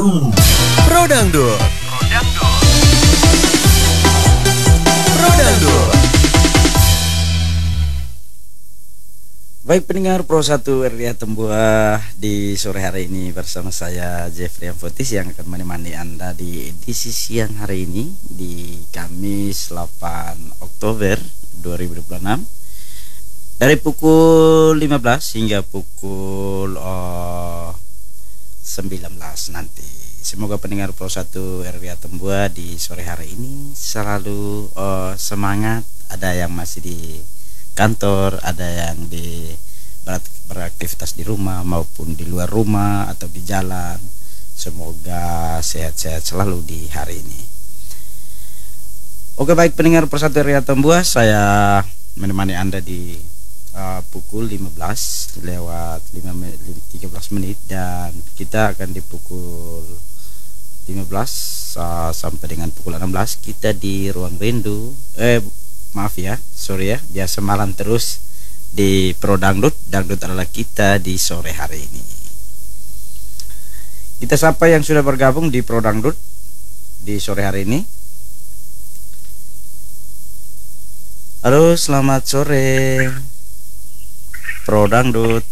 Pro Dangdut. Baik pendengar Pro 1 RRI Tembuah, di sore hari ini bersama saya Jeffrey Amfotis yang akan menemani Anda di edisi siang hari ini di Kamis 8 Oktober 2026 dari pukul 15 hingga pukul 19 nanti. Semoga pendengar Pro 1 RRI Tembuah di sore hari ini selalu semangat. Ada yang masih di kantor, ada yang beraktivitas di rumah maupun di luar rumah atau di jalan. Semoga sehat-sehat selalu di hari ini. Oke, baik pendengar Persatu RRI Tembuah, saya menemani Anda di pukul 15 lewat 13 menit dan kita akan di pukul 15 sampai dengan pukul 16 kita di Ruang Rindu. Maaf ya, sorry ya, biasa malam terus di Pro Dangdut. Dangdut adalah kita di sore hari ini. Kita sapa yang sudah bergabung di Pro Dangdut di sore hari ini. Halo, selamat sore Pro Dangdut.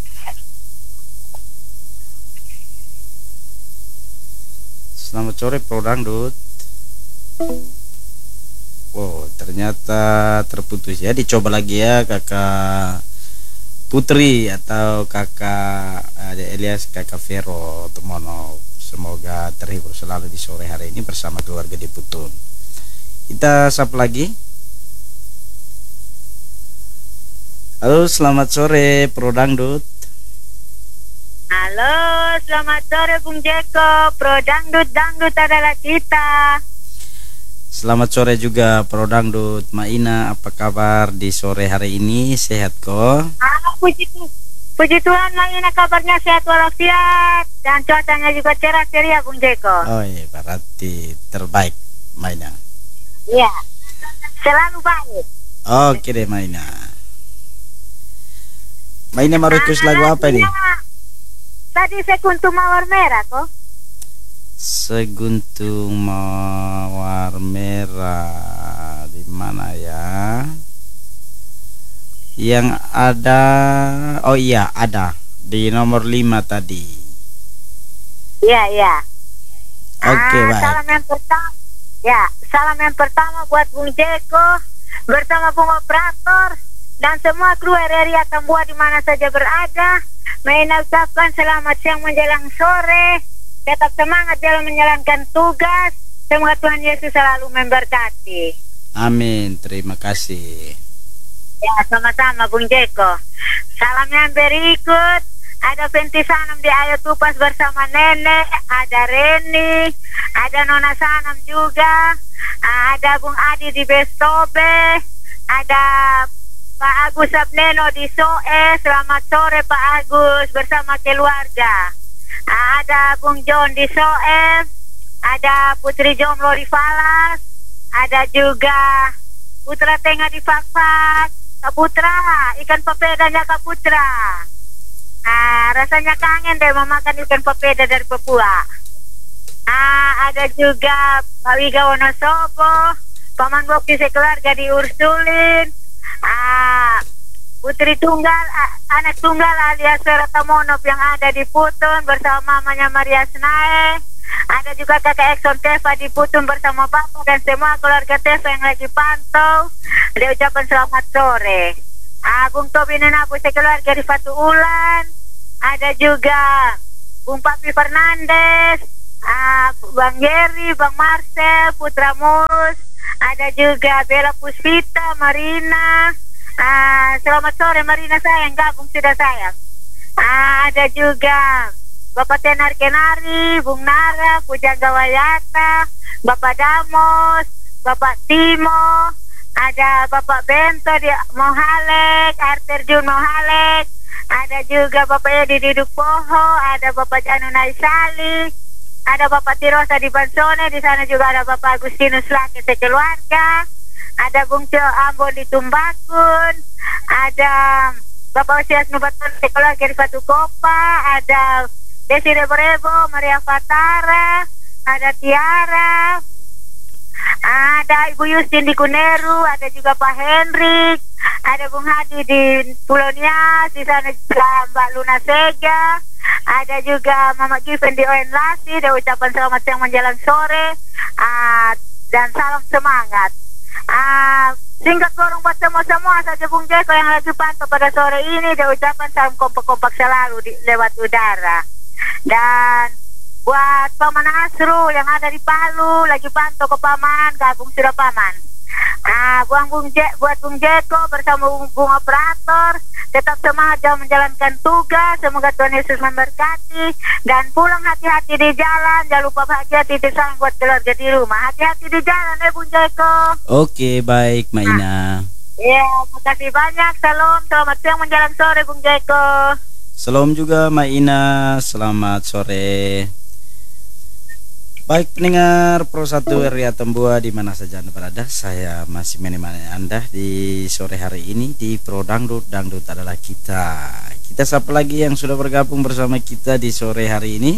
Selamat sore Pro Dangdut. Oh, ternyata terputus ya. Dicoba lagi ya Kakak Putri atau Kakak Elias, Kakak Vero Temono. Semoga terhibur selalu di sore hari ini bersama keluarga di Putun. Kita sapa lagi. Halo, selamat sore Pro Dangdut. Halo, selamat sore Bung Jeko. Pro Dangdut, dangdut adalah kita. Selamat sore juga Pro Dangdut. Maina, apa kabar di sore hari ini? Sehat kok? Puji Tuhan, Maina kabarnya sehat walafiat dan cuacanya juga cerah ceria Bung Jeko. Oh iya, berarti terbaik Maina. Iya, selalu baik. Oke deh Maina. Maina mau request lagu apa ini? Tadi Sekuntum Mawar Merah kok. Seguntung mawar merah di mana ya? Yang ada, oh iya ada di nomor 5 tadi. Iya. Oke, baik. Salam yang pertama buat Bung Jeko bersama Bung Operator dan semua kru RRI Tembuah di mana saja berada. Maina ucapkan selamat siang menjelang sore. Tetap semangat dalam menjalankan tugas. Semoga Tuhan Yesus selalu memberkati. Amin, terima kasih. Ya, sama-sama Bung Jeko. Salam yang berikut. Ada Fenty Sanam di Ayo Tupas bersama Nenek. Ada Reni. Ada Nona Sanam juga. Ada Bung Adi di Bestobe. Ada Pak Agus Abneno di Soe. Selamat sore Pak Agus bersama keluarga. Ada Bung John di Soe, ada Putri Jomblo di Falas, ada juga Putra Tengah di Fakfak. Kak Putra, ikan papedanya Kak Putra. Rasanya kangen deh memakan ikan papeda dari Papua. Ada juga Pak Wiga Wonosobo, Paman Bokti sekeluarga di Ursulin. Putri tunggal, anak tunggal alias Serata Monop yang ada di Putun bersama mamanya Maria Senae. Ada juga kakak Exxon Teva di Putun bersama bapak dan semua keluarga Teva yang lagi pantau. Dia ucapan selamat sore. Bung Tobi Nenapu sekeluarga di Fatu Ulan. Ada juga Bung Papi Fernandes, Bang Geri, Bang Marcel, Putra Mus. Ada juga Bella Puspita, Marina. Selamat sore Marina sayang, gabung sudah sayang. Ada juga Bapak Tenar Kenari, Bung Nara, Pujangga Wayata, Bapak Damos, Bapak Timo, ada Bapak Bento di Mohalek, Air Terjun Mohalek, ada juga Bapak Edi di Dukpoho, ada Bapak Janu Naisali, ada Bapak Tirosa di Bansone, di sana juga ada Bapak Agustinus Laki sekeluarga. Ada Bung Tio Ambon di Tumbakun, ada Bapak Usias Nubatun sekeluarga di Batu Kopa, ada Desi Rebo, Maria Fatara, ada Tiara, ada Ibu Yustin di Kuneru, ada juga Pak Hendrik, ada Bung Hadi di Pulau Nias, di sana juga Mbak Luna Sega, ada juga Mama Given di ON Lasi, ada ucapan selamat siang menjelang sore, dan salam semangat. Singkat borong buat semua saja Bung Jeko yang lagi pantau pada sore ini, ada ucapan salam kompak-kompak selalu lewat udara. Dan buat Paman Asru yang ada di Palu, lagi pantau ke Paman, gabung sudah Paman. Buat Bung Jeko bersama Bung Operator, tetap semangat dalam menjalankan tugas. Semoga Tuhan Yesus memberkati dan pulang hati-hati di jalan. Jangan lupa bahagia, titip salam buat keluarga di rumah. Hati-hati di jalan Bung Jeko. Oke, baik Mak Ina. Ya, makasih banyak. Salam, selamat siang menjelang sore Bung Jeko. Salam juga Mak Ina, selamat sore. Baik pendengar Pro 1 RRI Atambua di mana saja Anda berada, saya masih menemani Anda di sore hari ini di Pro Dangdut. Dangdut adalah kita. Kita sapa lagi yang sudah bergabung bersama kita di sore hari ini.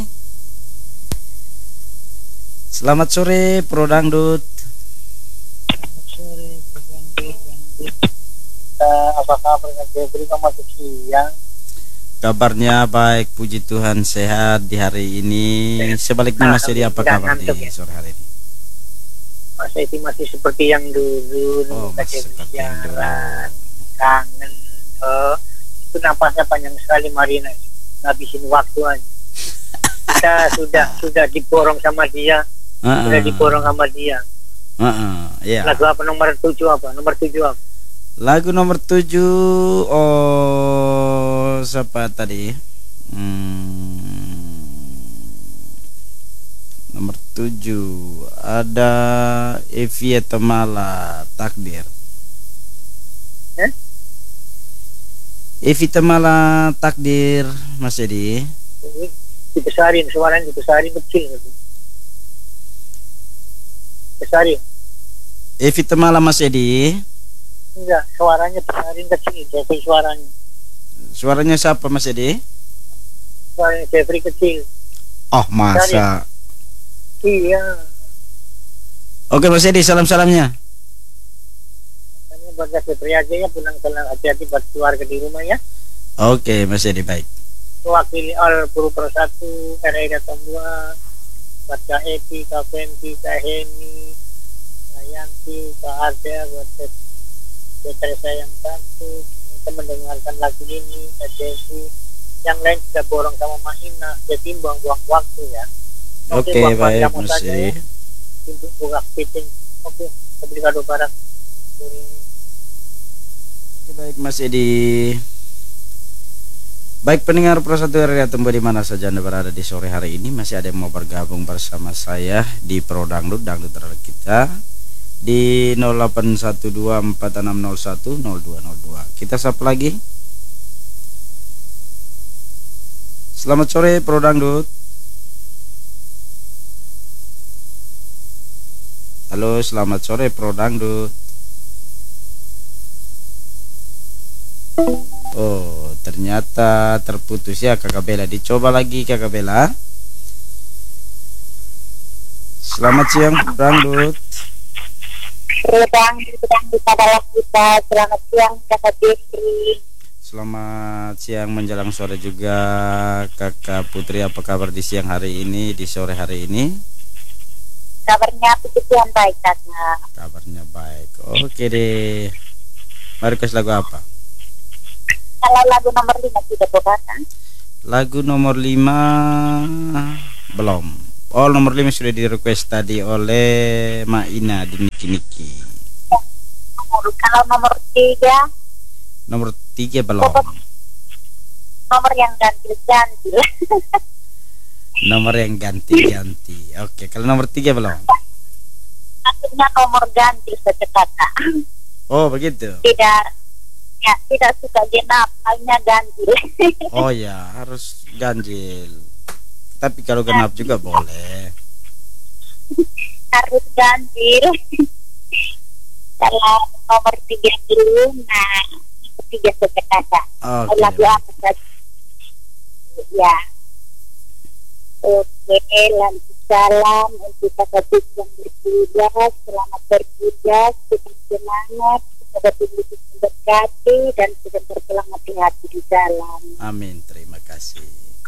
Selamat sore Pro Dangdut. Selamat sore Pro Dangdut. Apa kabarnya Febri, kamu masih siang? Kabarnya baik, puji Tuhan, sehat di hari ini. Sebaliknya Mas Edi, apa kabar di sore hari ini? Mas Edi masih seperti yang dulu. Seperti yang dulu. Kangen. Itu napasnya panjang sekali Marina. Ngabisin waktu aja. Kita sudah diborong sama dia. Sudah diborong sama dia. Yeah. Lagu apa nomor 7 apa? Nomor 7 apa? Lagu nomor 7 siapa tadi? Nomor 7 ada Evie Temala, Takdir. Evie Temala, Takdir, Mas Edi. Dibesarin, suaranya dibesarin kecil. Besarin. Evie Temala, Mas Edi. Enggak, suaranya besarin kecil, Jeffrey suaranya. Suaranya siapa Mas Edi? Suaranya Jeffrey kecil. Oh masa? Iya. Oke Mas Edi, salam-salamnya. Ini buat Jeffrey aja ya, pulang hati-hati buat keluarga di rumah ya. Oke Mas Edi, baik. Mewakili All Pro 1 RRI Atambua, buat Kak Eti, Kak Fenty, Kak Heni, Kak Yanti, Kak Arda, buat Sekretari saya yang cantik, teman mendengarkan lagu ini, Desi, yang lain sudah borong sama Mahina, jadi buang-buang waktu ya. Oke, baik Mas Edi. Untuk buka fitting, oke, kita beri kado barang. Oke, baik Mas Edi. Baik pendengar Pro 1 RRI Atambua di mana saja Anda berada di sore hari ini, masih ada yang mau bergabung bersama saya di Pro Dangdut, Dangdut adalah kita. Di 081246010202. Kita sapa lagi. Selamat sore Pro Dangdut. Halo, selamat sore Pro Dangdut. Oh, ternyata terputus ya Kakak Bella. Dicoba lagi Kakak Bella. Selamat siang Pro Dangdut. Dangdut adalah kita. Selamat siang Kakak Jeffrey. Selamat siang menjelang sore juga Kakak Putri. Apa kabar di siang hari ini, di sore hari ini? Kabarnya puji Tuhan baik Kakak. Kabarnya baik. Oke deh. Mari kasih lagu apa? Kalau lagu nomor 5 sudah kan? Lagu nomor 5 belum. Oh, nomor 5 sudah di request tadi oleh Mak Ina di Niki. Kalau nomor 3? Nomor 3 belum. Nomor yang ganti-ganti. Nomor yang ganti-ganti. Oke, kalau nomor 3 belum. Maksudnya nomor ganti secepatnya. Oh, begitu. Tidak suka genap, hanya ganjil. Oh ya, harus ganjil. Tapi kalau genap juga boleh. Harus ganjil. Kalau nomor 3 dulu, nah 3 secepatnya. Oke. Lagu apa saja? Ya. Oke, lanjut salam untuk kakak yang bertugas. Selamat bertugas, tetap semangat, semoga Tuhan memberkati dan sebentar pulang hati-hati di jalan. Amin, terima kasih.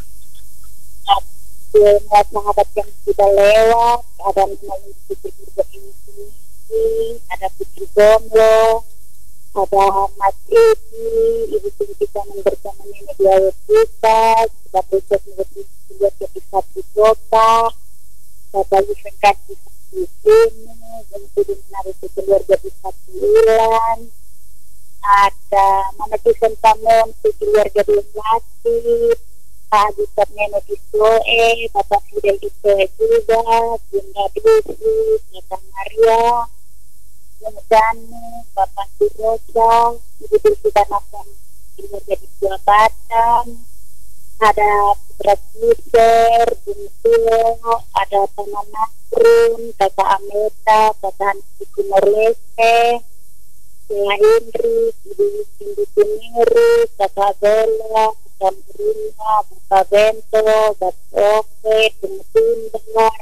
Semua sahabat yang sudah lewat, ada namanya Putri ini, ada Putri Gomlo, ada Mas Edi, Ibu Sintika bersama Nenek Biaya kita, sudah besok buat jadi satu kota, Bapak Yusuf kasih satu sini, dan sudah menarik keluarga di satu bulan, ada Mama Tuhan Tamon, keluarga di Lasih, Pak Gusap Nenek di Soe, Bapak Fidel di Soe juga, Bunda Dusi, Bapak Maria, Danu, Bapak Surosa, Ibu Bersita Nasam, keluarga di Jabatan, ada Putra Puser, Buntuo, ada Taman Nasrun, Kakak Ameta, Kakak Hansiku Norlese, Kela Indri, Ibu Sindu Tuniru, Kakak Bella, Kakak Bruna, Bapak Bento, Bapak Oke, Tundar,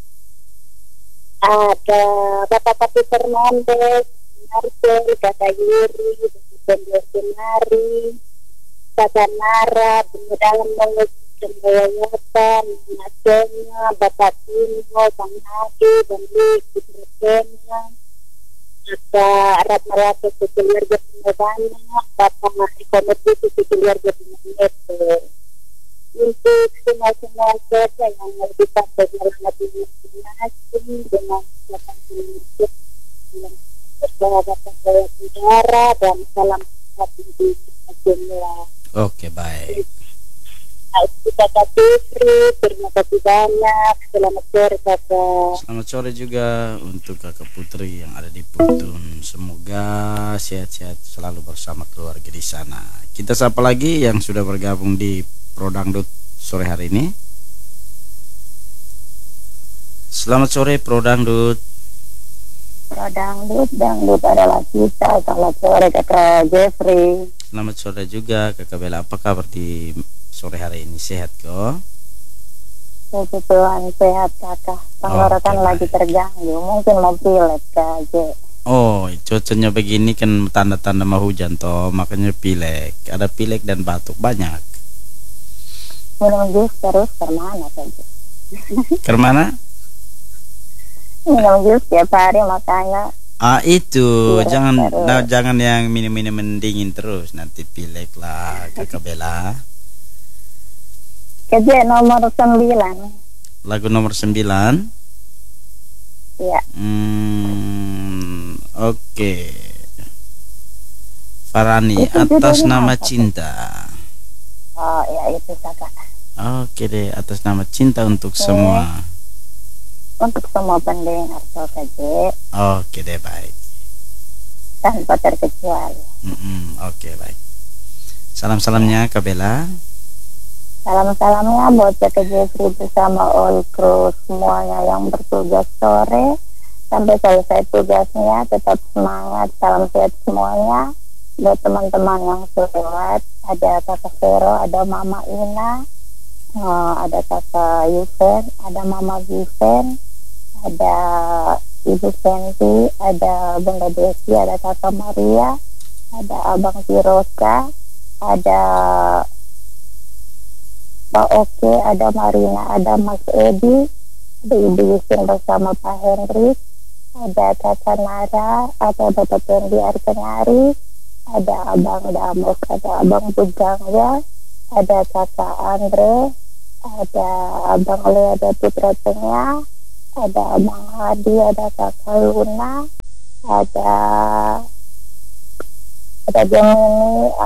ada Bapak Pati Fernandez, Marcel, Kakak Yuri, Bapak Senari, Kakak Nara, Bunda Dalam Mulut, Yayasan, Nasenya, Bapak Tino, Bang Hadi, Bang Liki, Bersenya, ada Ratmarata, keluarga Pemudana, Bapak Mariko Mertuti, keluarga Pemudana. Untuk semua kerja yang lebih sampai dalam hati masing-masing dengan siapkan penyusup yang bersahabatan saya saudara dan salam hati di semua. Oke, baik. Kita Fitri, terima kasih banyak. Selamat sore kakak. Selamat sore juga untuk kakak Putri yang ada di Putun. Semoga sehat-sehat selalu bersama keluarga di sana. Kita sapa lagi yang sudah bergabung di Pro Dangdut sore hari ini. Selamat sore Pro Dangdut. Pro Dangdut, Dangdut adalah kita. Selamat sore kakak Jeffrey. Selamat sore juga kakak Bella. Apa kabar di sore hari ini? Sehat kok? Puji Tuhan sehat kakak. Tenggorokan lagi terganggu. Mungkin mau pilek kak. Oh, cuacanya begini kan tanda-tanda mau hujan toh, makanya pilek. Ada pilek dan batuk banyak. Minum jus terus kemana saja? Kemana? Minum jus tiap hari makanya. Itu Iya, jangan yang minum-minum mendingin terus, nanti pilek lah kakak Bella. Kerja nomor 9. Lagu nomor 9. Iya. Oke. Farani, Itu atas judulnya nama apa? cinta. Oh ya itu kakak. Oke deh, atas nama cinta untuk semua. Untuk semua pendengar KJ Oke deh, baik. tanpa terkecuali. Oke, baik. Salam-salamnya Kak Bella. Salam-salamnya buat KJ bersama all crew semuanya yang bertugas sore sampai selesai tugasnya. Tetap semangat, salam sehat semuanya. Buat teman-teman yang lewat, ada kakak Vero, ada Mama Ina, ada kakak Yusen, ada Mama Viven, ada Ibu Senti, ada Bunda Desi, ada kakak Maria, ada Abang Sirosa, ada Pak Oke, ada Marina, ada Mas Edi, ada Ibu Yusen bersama Pak Henry, ada kakak Nara, ada Bapak Pendi Arkenari, ada Abang Damos, ada Abang Pujangga, ada kakak Andre, ada Abang Lea, ada Putra Tengah, ada Abang Hadi, ada kakak Luna, ada Gemini,